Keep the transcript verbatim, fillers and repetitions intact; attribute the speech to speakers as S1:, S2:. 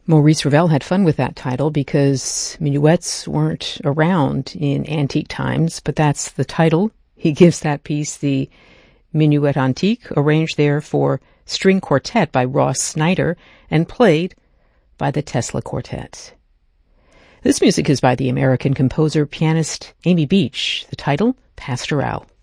S1: Maurice Ravel had fun with that title because minuets weren't around in antique times, but that's the title. He gives that piece, the Minuet Antique, arranged there for string quartet by Ross Snyder and played by the Tesla Quartet. This music is by the American composer, pianist Amy Beach. The title, Pastoral.